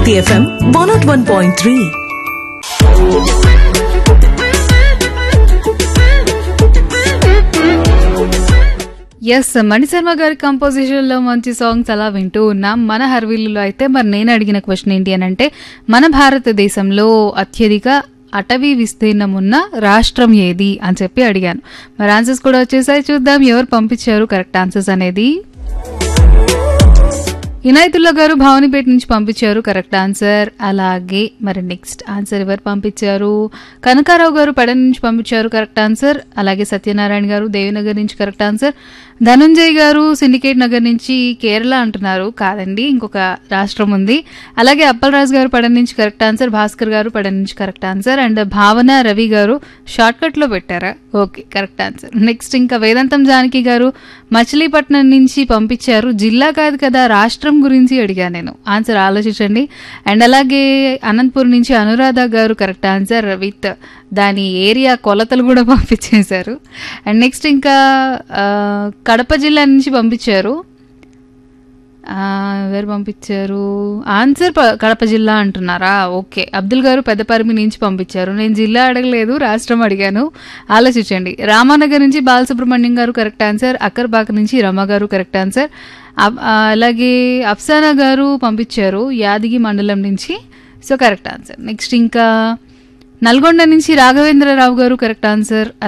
Hit FM 101.3. Yes, Mani Sharma గారి composition లో మంచి సాంగ్స్ అలా వింటూ ఉన్నాం. మన హర్విల్లులో అయితే మరి నేను అడిగిన క్వశ్చన్ ఏంటి అని అంటే, మన భారతదేశంలో అత్యధిక అటవీ విస్తీర్ణం ఉన్న రాష్ట్రం ఏది అని చెప్పి అడిగాను. మరి ఆన్సర్స్ కూడా వచ్చేసాయి. చూద్దాం ఎవరు పంపించారు కరెక్ట్ ఆన్సర్స్ అనేది. ఇనాయతుల్లా గారు భావనిపేట నుంచి పంపించారు కరెక్ట్ ఆన్సర్. అలాగే మరి నెక్స్ట్ ఆన్సర్ ఎవరు పంపించారు? కనకారావు గారు పెడ నుంచి పంపించారు కరెక్ట్ ఆన్సర్. అలాగే సత్యనారాయణ గారు దేవినగర్ నుంచి కరెక్ట్ ఆన్సర్. ధనుంజయ్ గారు సిండికేట్ నగర్ నుంచి కేరళ అంటున్నారు. కాదండి, ఇంకొక రాష్ట్రం ఉంది. అలాగే అప్పలరాజు గారు పెడ నుంచి కరెక్ట్ ఆన్సర్. భాస్కర్ గారు పెడ నుంచి కరెక్ట్ ఆన్సర్. అండ్ భావన రవి గారు షార్ట్ కట్ లో పెట్టారా? Okay, correct answer. నెక్స్ట్ ఇంకా వేదాంతం జానకి గారు మచిలీపట్నం నుంచి పంపించారు. జిల్లా కాదు కదా, రాష్ట్రం గురించి అడిగా నేను. ఆన్సర్ ఆలోచించండి. అండ్ అలాగే అనంతపూర్ నుంచి అనురాధ గారు కరెక్ట్ ఆన్సర్ విత్ దాని ఏరియా కొలతలు కూడా పంపించేశారు. అండ్ నెక్స్ట్ ఇంకా కడప జిల్లా నుంచి పంపించారు. ఎవరు పంపించారు ఆన్సర్? కడప జిల్లా అంటున్నారా? ఓకే. అబ్దుల్ గారు పెద్దపరిమి నుంచి పంపించారు. నేను జిల్లా అడగలేదు, రాష్ట్రం అడిగాను. ఆలోచించండి. రామానగర్ నుంచి బాలసుబ్రహ్మణ్యం గారు కరెక్ట్ ఆన్సర్. అక్కర్బాక నుంచి రమ గారు కరెక్ట్ ఆన్సర్. అలాగే అఫ్సానా గారు పంపించారు యాదగిరి మండలం నుంచి. So correct answer. నెక్స్ట్ ఇంకా నల్గొండ నుంచి రాఘవేంద్రరావు గారు కరెక్ట్ ఆన్సర్.